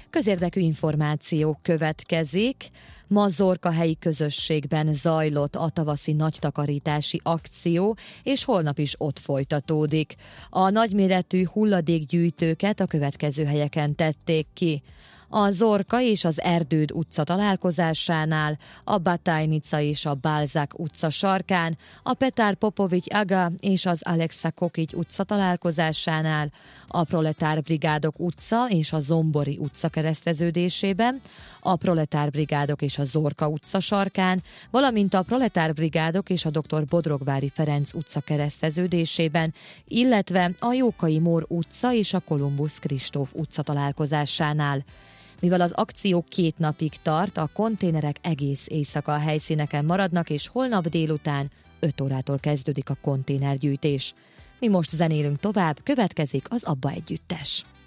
Közérdekű információ következik. Ma Zorka helyi közösségben zajlott a tavaszi nagytakarítási akció, és holnap is ott folytatódik. A nagyméretű hulladékgyűjtőket a következő helyeken tették ki: a Zorka és az Erdőd utca találkozásánál, a Batajnica és a Balzák utca sarkán, a Petar Popovics Aga és az Alexa Kokics utca találkozásánál, a Proletár Brigádok utca és a Zombori utca kereszteződésében, a Proletár Brigádok és a Zorka utca sarkán, valamint a Proletár Brigádok és a Dr. Bodrogvári Ferenc utca kereszteződésében, illetve a Jókai Mór utca és a Kolumbusz Kristóf utca találkozásánál. Mivel az akció 2 napig tart, a konténerek egész éjszaka a helyszíneken maradnak, és holnap délután 5 órától kezdődik a konténergyűjtés. Mi most zenélünk tovább, következik az Abba együttes.